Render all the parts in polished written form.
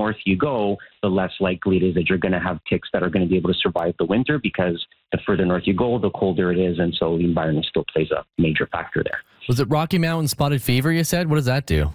north you go, the less likely it is that you're going to have ticks that are going to be able to survive the winter, because the further north you go, the colder it is. And so the environment still plays a major factor there. Was it Rocky Mountain spotted fever you said? What does that do?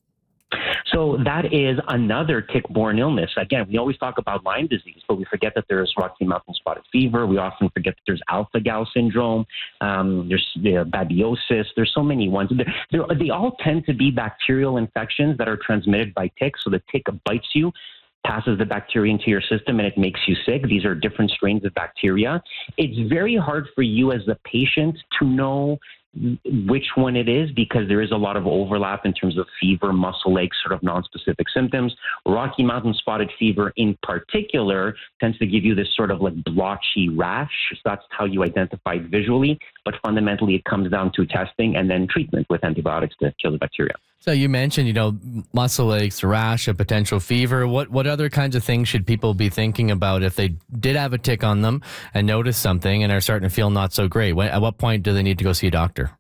So that is another tick-borne illness. Again, we always talk about Lyme disease, but we forget that there's Rocky Mountain spotted fever. We often forget that there's alpha-gal syndrome. There's babiosis. There's so many ones. They all tend to be bacterial infections that are transmitted by ticks. So the tick bites you, passes the bacteria into your system, and it makes you sick. These are different strains of bacteria. It's very hard for you as the patient to know which one it is, because there is a lot of overlap in terms of fever, muscle aches, sort of non-specific symptoms. Rocky Mountain spotted fever in particular tends to give you this sort of like blotchy rash. So that's how you identify it visually. But fundamentally, it comes down to testing and then treatment with antibiotics to kill the bacteria. So you mentioned, muscle aches, rash, a potential fever. What other kinds of things should people be thinking about if they did have a tick on them and notice something and are starting to feel not so great? At what point do they need to go see a doctor?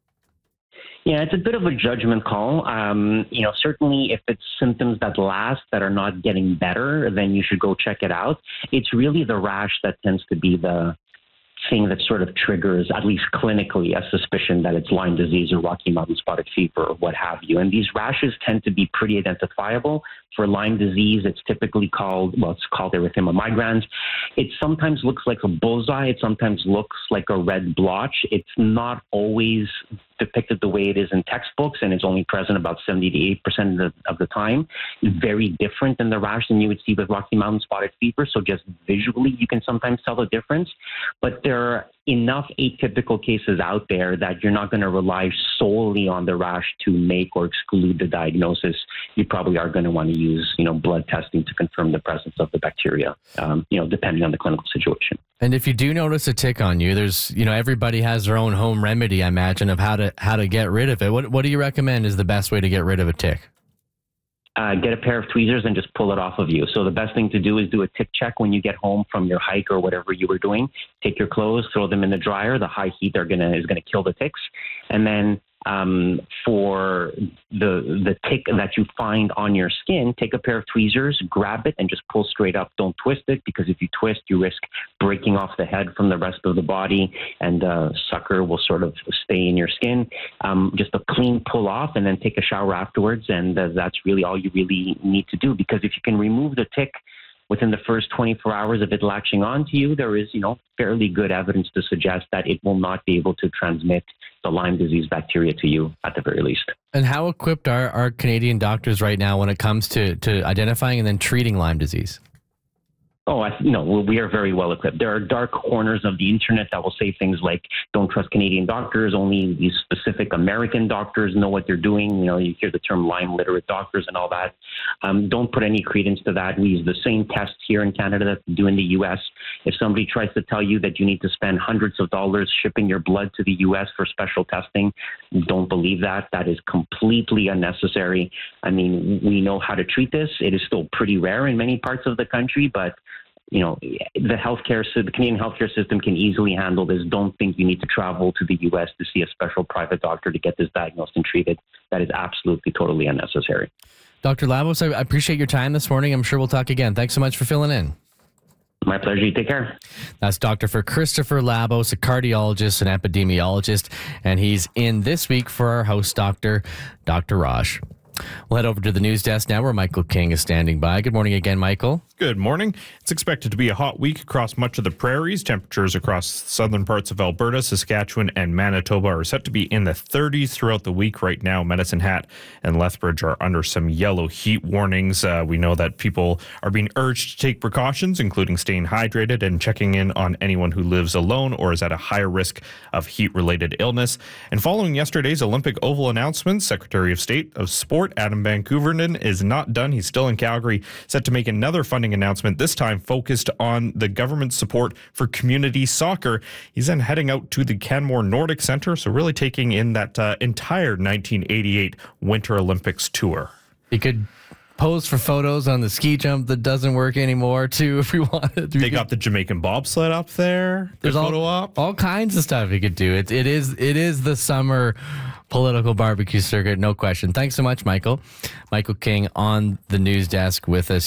Yeah, it's a bit of a judgment call. Certainly if it's symptoms that last, that are not getting better, then you should go check it out. It's really the rash that tends to be the thing that sort of triggers, at least clinically, a suspicion that it's Lyme disease or Rocky Mountain spotted fever or what have you. And these rashes tend to be pretty identifiable. For Lyme disease, it's typically called erythema migrans. It sometimes looks like a bullseye. It sometimes looks like a red blotch. It's not always depicted the way it is in textbooks, and it's only present about 70 to 80% of the time. Very different than the rash than you would see with Rocky Mountain spotted fever. So just visually, you can sometimes tell the difference. But there are enough atypical cases out there that you're not going to rely solely on the rash to make or exclude the diagnosis. You probably are going to want to use, blood testing to confirm the presence of the bacteria, depending on the clinical situation. And if you do notice a tick on you, there's, everybody has their own home remedy, I imagine, of how to get rid of it. What do you recommend is the best way to get rid of a tick? Get a pair of tweezers and just pull it off of you. So the best thing to do is do a tick check when you get home from your hike or whatever you were doing. Take your clothes, throw them in the dryer. The high heat is going to kill the ticks. And then for the tick that you find on your skin, take a pair of tweezers, grab it, and just pull straight up. Don't twist it, because if you twist, you risk breaking off the head from the rest of the body, and sucker will sort of stay in your skin. Just a clean pull off, and then take a shower afterwards, and that's really all you really need to do, because if you can remove the tick within the first 24 hours of it latching onto you, there is, fairly good evidence to suggest that it will not be able to transmit the Lyme disease bacteria to you at the very least. And how equipped are Canadian doctors right now when it comes to identifying and then treating Lyme disease? We are very well equipped. There are dark corners of the internet that will say things like, don't trust Canadian doctors, only these specific American doctors know what they're doing. You hear the term Lyme literate doctors and all that. Don't put any credence to that. We use the same tests here in Canada that we do in the U.S. If somebody tries to tell you that you need to spend hundreds of dollars shipping your blood to the U.S. for special testing, don't believe that. That is completely unnecessary. I mean, we know how to treat this. It is still pretty rare in many parts of the country, but the Canadian healthcare system can easily handle this. Don't think you need to travel to the U.S. to see a special private doctor to get this diagnosed and treated. That is absolutely, totally unnecessary. Dr. Labos, I appreciate your time this morning. I'm sure we'll talk again. Thanks so much for filling in. My pleasure. You take care. That's Dr. Christopher Labos, a cardiologist and epidemiologist, and he's in this week for our host doctor, Dr. Raj. We'll head over to the news desk now where Michael King is standing by. Good morning again, Michael. Good morning. It's expected to be a hot week across much of the prairies. Temperatures across southern parts of Alberta, Saskatchewan, and Manitoba are set to be in the 30s throughout the week. Right now, Medicine Hat and Lethbridge are under some yellow heat warnings. We know that people are being urged to take precautions, including staying hydrated and checking in on anyone who lives alone or is at a higher risk of heat-related illness. And following yesterday's Olympic Oval announcement, Secretary of State of Sport Adam Van Koeverden is not done. He's still in Calgary, set to make another funding announcement, this time focused on the government's support for community soccer. He's then heading out to the Canmore Nordic Centre, so really taking in that entire 1988 Winter Olympics tour. He could pose for photos on the ski jump that doesn't work anymore, too, if we wanted. They got the Jamaican bobsled up there. There's all kinds of stuff he could do. It is the summer political barbecue circuit, no question. Thanks so much, Michael. Michael King on the news desk with us.